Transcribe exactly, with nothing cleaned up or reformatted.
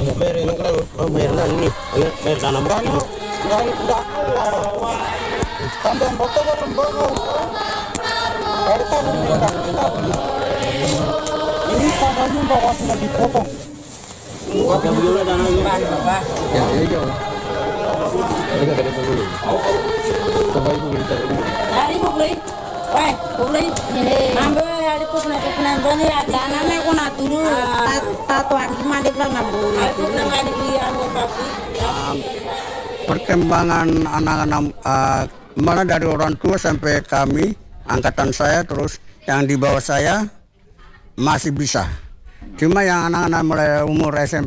Mer ini kan, oh mer ini, mer tanam kan. Tambah foto kan baru. Ini tanahnya bawa sudah dipotong. Yang begini tanahnya. Ya, ini jauh. Ini nggak ada dulu. Coba ibu berita dulu. Hari pukuli, wah pukuli, ambil hari pukuli pukuli bani tanahnya aku nak turun, tatuan gimana dia bilang nambu. Aku nama dia ambil papi. Perkembangan anak-anak uh, mana dari orang tua sampai kami, angkatan saya terus yang di bawah saya masih bisa. Cuma yang anak-anak mulai umur S M